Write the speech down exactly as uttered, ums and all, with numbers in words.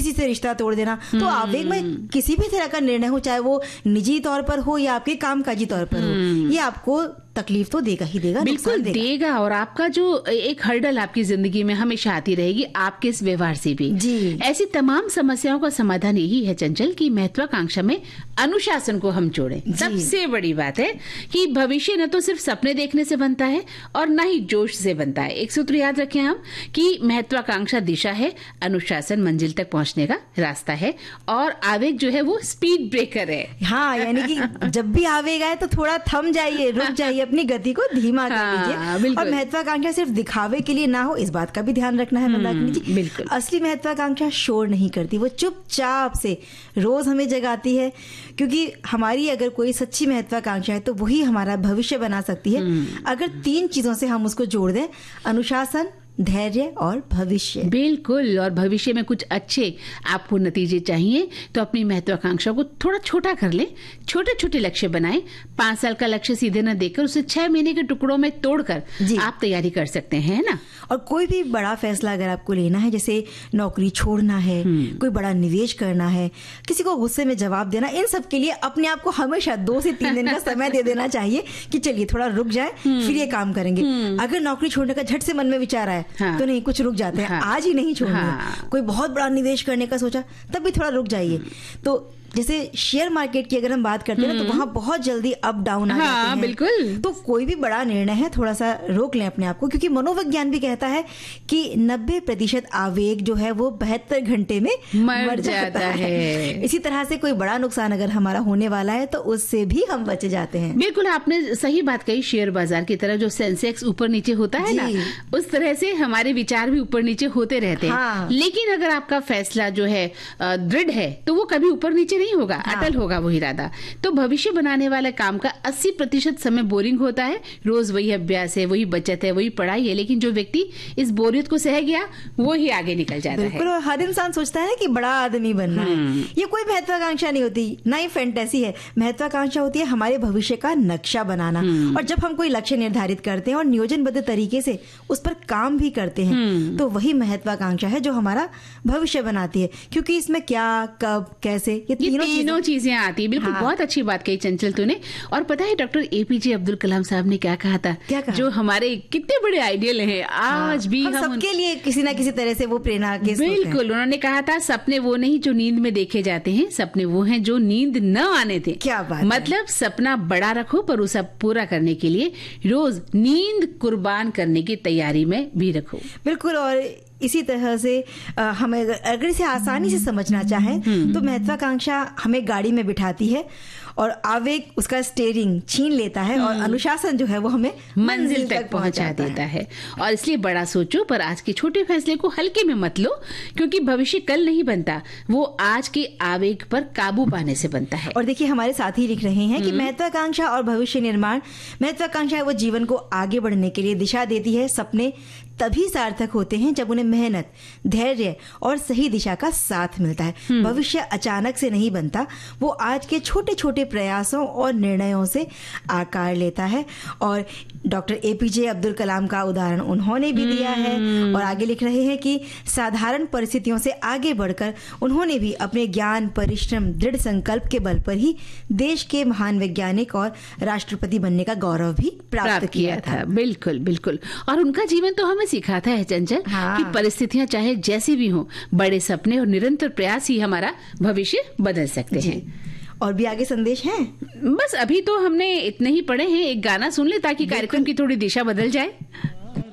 किसी से रिश्ता तोड़ देना। तो आवेग में किसी भी तरह का निर्णय हो, चाहे वो निजी तौर पर हो या आपके कामकाजी तौर पर हो, ये आपको तकलीफ तो देगा ही देगा, बिल्कुल देगा।, देगा और आपका जो एक हर्डल आपकी जिंदगी में हमेशा आती रहेगी आपके इस व्यवहार से भी। जी। ऐसी तमाम समस्याओं का समाधान यही है चंचल कि महत्वाकांक्षा में अनुशासन को हम जोड़ें। सबसे बड़ी बात है कि भविष्य न तो सिर्फ सपने देखने से बनता है और न ही जोश से बनता है। एक सूत्र याद रखें हम कि महत्वाकांक्षा दिशा है, अनुशासन मंजिल तक पहुंचने का रास्ता है और आवेग जो है वो स्पीड ब्रेकर है। हाँ, यानी कि जब भी आवेग आए तो थोड़ा थम जाइए, रुक जाइए, अपनी गति को धीमा कर लीजिए। हाँ, और महत्वाकांक्षा सिर्फ दिखावे के लिए ना हो, इस बात का भी ध्यान रखना है मंदाकिनी जी। बिल्कुल। असली महत्वाकांक्षा शोर नहीं करती, वो चुपचाप से रोज हमें जगाती है, क्योंकि हमारी अगर कोई सच्ची महत्वाकांक्षा है तो वही हमारा भविष्य बना सकती है। अगर तीन चीजों से हम उसको जोड़ दें, अनुशासन, धैर्य और भविष्य। बिल्कुल। और भविष्य में कुछ अच्छे आपको नतीजे चाहिए तो अपनी महत्वाकांक्षा को थोड़ा छोटा कर लें, छोटे छोटे लक्ष्य बनाएं। पांच साल का लक्ष्य सीधे न देकर उसे छह महीने के टुकड़ों में तोड़कर आप तैयारी कर सकते हैं ना। और कोई भी बड़ा फैसला अगर आपको लेना है, जैसे नौकरी छोड़ना है, कोई बड़ा निवेश करना है, किसी को गुस्से में जवाब देना, इन सब के लिए अपने आप को हमेशा दो से तीन दिन का समय दे देना चाहिए कि चलिए थोड़ा रुक जाए, फिर ये काम करेंगे। अगर नौकरी छोड़ने का झट से मन में विचार आया हाँ। तो नहीं, कुछ रुक जाते हैं। हाँ। आज ही नहीं छोड़ना। हाँ। कोई बहुत बड़ा निवेश करने का सोचा, तब भी थोड़ा रुक जाइए। तो जैसे शेयर मार्केट की अगर हम बात करते हैं ना, तो वहां बहुत जल्दी अप डाउन आ जाते हैं। बिल्कुल। तो कोई भी बड़ा निर्णय है, थोड़ा सा रोक लें अपने आप को, क्योंकि मनोविज्ञान भी कहता है कि नब्बे प्रतिशत आवेग जो है वो बहत्तर घंटे में मर, मर जाता, जाता है।, है इसी तरह से कोई बड़ा नुकसान अगर हमारा होने वाला है तो उससे भी हम बच जाते हैं। बिल्कुल, आपने सही बात कही। शेयर बाजार की तरह जो सेंसेक्स ऊपर नीचे होता है ना, उस तरह से हमारे विचार भी ऊपर नीचे होते रहते हैं। हाँ। लेकिन अगर आपका फैसला जो है दृढ़ है तो वो कभी ऊपर नीचे नहीं होगा। हाँ। अटल होगा वो इरादा। तो भविष्य बनाने वाले काम का अस्सी प्रतिशत समय बोरिंग होता है। रोज वही अभ्यास है, वही बचत है, वही पढ़ाई है, लेकिन जो व्यक्ति इस बोरियत को सह गया वो ही आगे निकल जाता है। बिल्कुल। हर इंसान सोचता है कि बड़ा आदमी बनना है। ये कोई महत्वाकांक्षा नहीं होती, ना ही फैंटेसी है। महत्वाकांक्षा होती है हमारे भविष्य का नक्शा बनाना। और जब हम कोई लक्ष्य निर्धारित करते हैं और नियोजनबद्ध तरीके से उस पर काम भी करते हैं, तो वही महत्वाकांक्षा है जो हमारा भविष्य बनाती है। क्योंकि इसमें क्या, कब, कैसे, ये तीनों तीनों चीजें आती है। बिल्कुल। हाँ। बहुत अच्छी बात कही चंचल तूने। और पता है डॉक्टर एपीजे अब्दुल कलाम साहब ने क्या कहा था? क्या कहा? जो हमारे कितने बड़े आइडियल हैं आज हाँ। भी हम, हम सबके उन... लिए किसी ना किसी तरह से वो प्रेरणा के स्रोत हैं। बिल्कुल। उन्होंने कहा था सपने वो नहीं जो नींद में देखे जाते हैं, सपने वो हैं जो नींद न आने थे। क्या बात मतलब सपना बड़ा रखो पर उसे पूरा करने के लिए रोज नींद कुर्बान करने की तैयारी में भी रखो। बिल्कुल। और इसी तरह से आ, हमें अगर इसे आसानी से समझना चाहें तो महत्वाकांक्षा हमें गाड़ी में बिठाती है और आवेग उसका स्टीयरिंग छीन लेता है और अनुशासन जो है वो हमें मंजिल तक पहुंचा देता है। और इसलिए बड़ा सोचो पर आज के छोटे फैसले को हल्के में मत लो, क्योंकि भविष्य कल नहीं बनता, वो आज के आवेग पर काबू पाने से बनता है। और देखिए हमारे साथी लिख रहे हैं कि महत्वाकांक्षा और भविष्य निर्माण, महत्वाकांक्षा है वो जीवन को आगे बढ़ने के लिए दिशा देती है। सपने तभी सार्थक होते हैं जब उन्हें मेहनत, धैर्य और सही दिशा का साथ मिलता है। भविष्य अचानक से नहीं बनता, वो आज के छोटे छोटे प्रयासों और निर्णयों से आकार लेता है। और डॉक्टर एपीजे अब्दुल कलाम का उदाहरण उन्होंने भी दिया है। और आगे लिख रहे हैं कि साधारण परिस्थितियों से आगे बढ़कर उन्होंने भी अपने ज्ञान, परिश्रम, दृढ़ संकल्प के बल पर ही देश के महान वैज्ञानिक और राष्ट्रपति बनने का गौरव भी प्राप्त, प्राप्त किया था। बिल्कुल बिल्कुल। और उनका जीवन तो हमें सिखाता है चंचल हाँ। कि परिस्थितियां चाहे जैसी भी हो, बड़े सपने और निरंतर प्रयास ही हमारा भविष्य बदल सकते हैं। और भी आगे संदेश हैं? बस अभी तो हमने इतने ही पढ़े हैं। एक गाना सुन ले ताकि कार्यक्रम की थोड़ी दिशा बदल जाए।